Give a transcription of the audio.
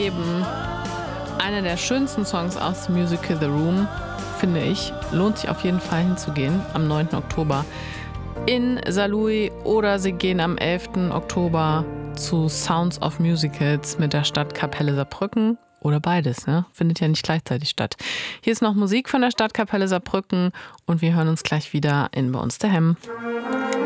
Eben einer der schönsten Songs aus dem Musical The Room, finde ich. Lohnt sich auf jeden Fall hinzugehen am 9. Oktober in Saarlouis oder Sie gehen am 11. Oktober zu Sounds of Musicals mit der Stadtkapelle Saarbrücken oder beides, ne? Findet ja nicht gleichzeitig statt. Hier ist noch Musik von der Stadtkapelle Saarbrücken und wir hören uns gleich wieder in Bei uns der Hemm.